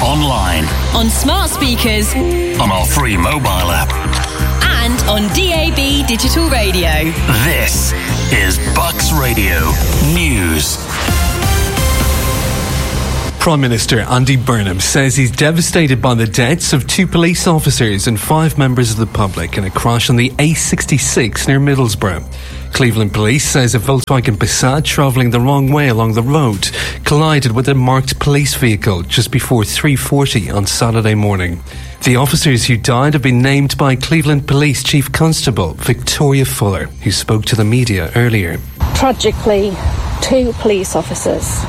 online, on smart speakers, on our free mobile app, and on DAB digital radio. This is Bucks Radio News. Prime Minister Andy Burnham says he's devastated by the deaths of 2 police officers and 5 members of the public in a crash on the A66 near Middlesbrough. Cleveland Police says a Volkswagen Passat travelling the wrong way along the road collided with a marked police vehicle just before 3:40 on Saturday morning. The officers who died have been named by Cleveland Police Chief Constable Victoria Fuller, who spoke to the media earlier. Tragically, 2 police officers,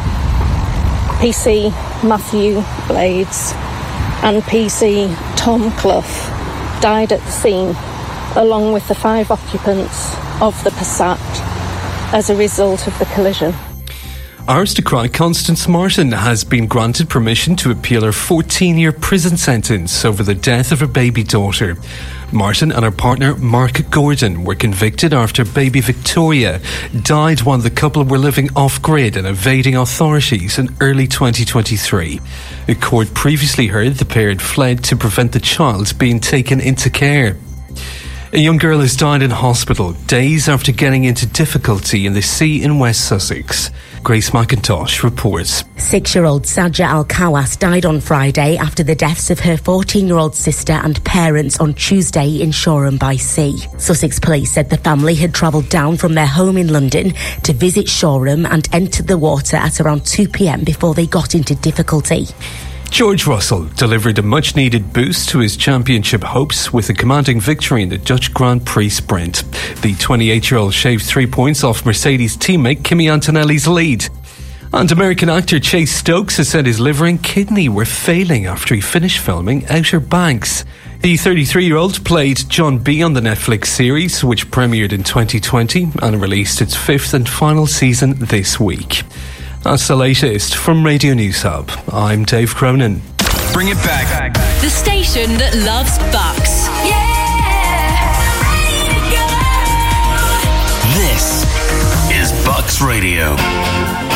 PC Matthew Blades and PC Tom Clough, died at the scene, along with the 5 occupants of the Passat as a result of the collision. Aristocrat Constance Martin has been granted permission to appeal her 14-year prison sentence over the death of her baby daughter. Martin and her partner Mark Gordon were convicted after baby Victoria died while the couple were living off-grid and evading authorities in early 2023. The court previously heard the pair had fled to prevent the child being taken into care. A young girl has died in hospital days after getting into difficulty in the sea in West Sussex. Grace McIntosh reports. 6-year-old Saja Al-Kawas died on Friday after the deaths of her 14-year-old sister and parents on Tuesday in Shoreham by Sea. Sussex police said the family had travelled down from their home in London to visit Shoreham and entered the water at around 2 p.m. before they got into difficulty. George Russell delivered a much-needed boost to his championship hopes with a commanding victory in the Dutch Grand Prix sprint. The 28-year-old shaved 3 points off Mercedes teammate Kimi Antonelli's lead. And American actor Chase Stokes has said his liver and kidney were failing after he finished filming Outer Banks. The 33-year-old played John B. on the Netflix series, which premiered in 2020 and released its 5th and final season this week. That's the latest from Radio News Hub. I'm Dave Cronin. Bring it back. The station that loves Bucks. Yeah!